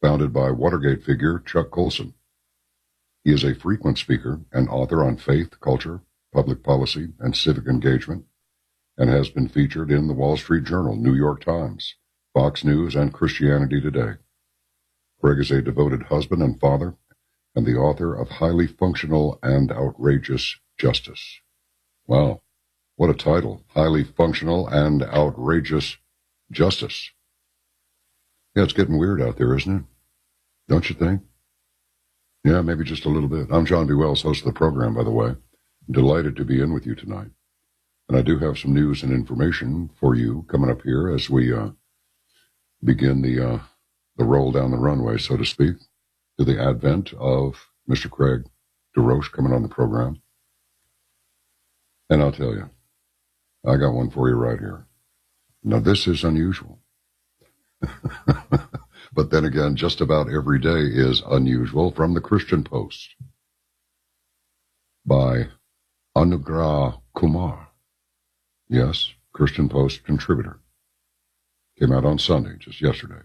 founded by Watergate figure Chuck Colson. He is a frequent speaker and author on faith, culture, public policy, and civic engagement, and has been featured in the Wall Street Journal, New York Times, Fox News, and Christianity Today. Craig is a devoted husband and father, and the author of Highly Functional and Outrageous Justice. Wow, what a title. Highly Functional and Outrageous Justice. Yeah, it's getting weird out there, isn't it? Don't you think? Yeah, maybe just a little bit. I'm John B. Wells, host of the program, by the way. I'm delighted to be in with you tonight. And I do have some news and information for you coming up here as we begin the roll down the runway, so to speak, to the advent of Mr. Craig DeRoche coming on the program. And I'll tell you, I got one for you right here. Now, this is unusual. But then again, just about every day is unusual. From the Christian Post by Anugrah Kumar. Yes, Christian Post contributor. Came out on Sunday, just yesterday.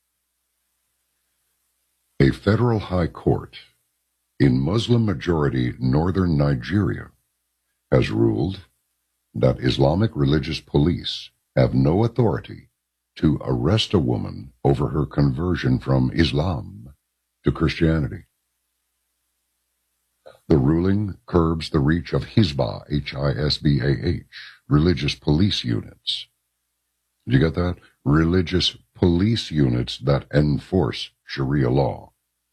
A federal high court in Muslim-majority northern Nigeria has ruled that Islamic religious police have no authority to arrest a woman over her conversion from Islam to Christianity. The ruling curbs the reach of Hizbah, H-I-S-B-A-H, religious police units. Did you get that? Religious police units that enforce Sharia law.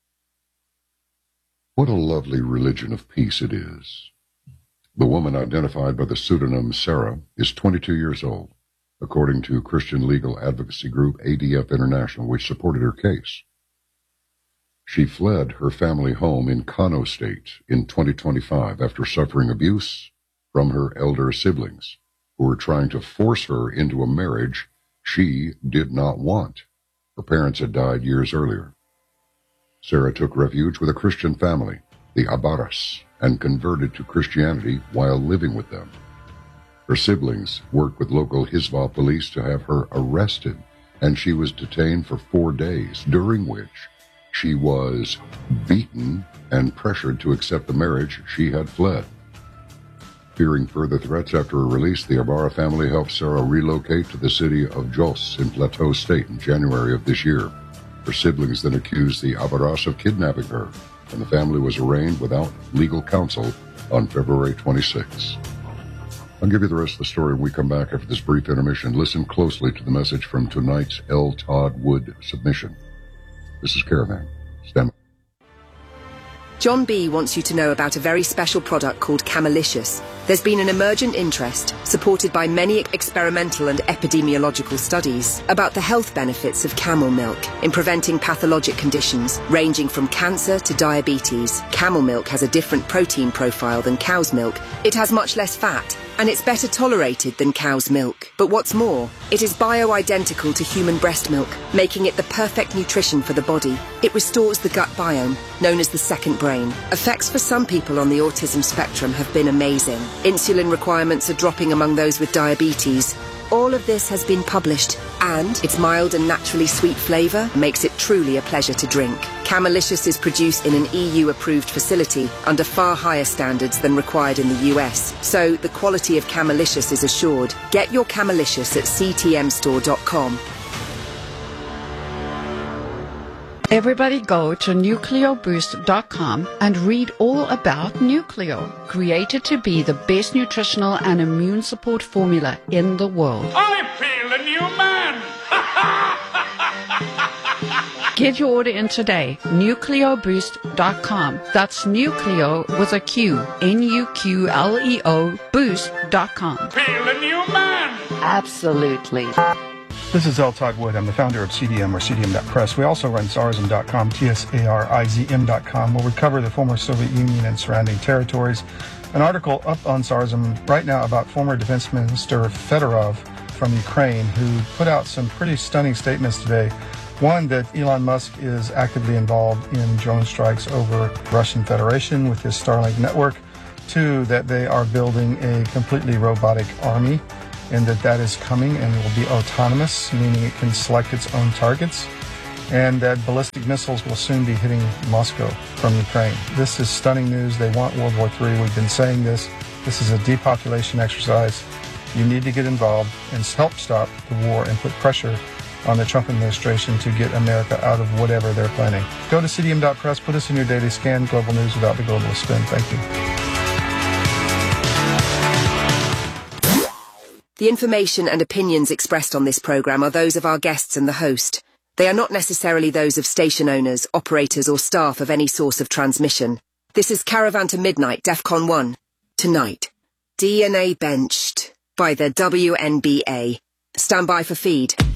What a lovely religion of peace it is. The woman, identified by the pseudonym Sarah, is 22 years old, according to Christian legal advocacy group ADF International, which supported her case. She fled her family home in Kano State in 2025 after suffering abuse from her elder siblings, who were trying to force her into a marriage she did not want. Her parents had died years earlier. Sarah took refuge with a Christian family, the Abaras, and converted to Christianity while living with them. Her siblings worked with local Hizbah police to have her arrested, and she was detained for 4 days, during which she was beaten and pressured to accept the marriage she had fled. Fearing further threats after her release, the Abara family helped Sarah relocate to the city of Jos in Plateau State in January of this year. Her siblings then accused the Abaras of kidnapping her, and the family was arraigned without legal counsel on February 26. I'll give you the rest of the story when we come back after this brief intermission. Listen closely to the message from tonight's L. Todd Wood submission. This is Caravan. Stand by. John B. wants you to know about a very special product called Camelicious. There's been an emergent interest, supported by many experimental and epidemiological studies, about the health benefits of camel milk in preventing pathologic conditions ranging from cancer to diabetes. Camel milk has a different protein profile than cow's milk. It has much less fat, and it's better tolerated than cow's milk. But what's more, it is bio-identical to human breast milk, making it the perfect nutrition for the body. It restores the gut biome, known as the second brain. Effects for some people on the autism spectrum have been amazing. Insulin requirements are dropping among those with diabetes. All of this has been published, and its mild and naturally sweet flavour makes it truly a pleasure to drink. Camelicious is produced in an EU-approved facility under far higher standards than required in the US, so the quality of Camelicious is assured. Get your Camelicious at ctmstore.com. Everybody go to nucleoboost.com and read all about Nucleo, created to be the best nutritional and immune support formula in the world. I feel a new man! Get your order in today, nucleoboost.com. That's Nucleo with a Q, Nuqleo boost.com. Feel a new man! Absolutely. This is L. Todd Wood. I'm the founder of CDM, or CDM.press. We also run Tsarizm.com, TSARIZM.com, where we cover the former Soviet Union and surrounding territories. An article up on Tsarizm right now about former Defense Minister Fedorov from Ukraine, who put out some pretty stunning statements today. One, that Elon Musk is actively involved in drone strikes over Russian Federation with his Starlink network. Two, that they are building a completely robotic army, and that is coming and will be autonomous, meaning it can select its own targets. and that ballistic missiles will soon be hitting Moscow from Ukraine. This is stunning news. They want World War III. We've been saying this. This is a depopulation exercise. You need to get involved and help stop the war and put pressure on the Trump administration to get America out of whatever they're planning. Go to cdm.press, put us in your daily scan, global news without the globalist spin. Thank you. The information and opinions expressed on this program are those of our guests and the host. They are not necessarily those of station owners, operators or staff of any source of transmission. This is Caravan to Midnight, DEFCON 1. Tonight, DNA benched by the WNBA. Stand by for feed.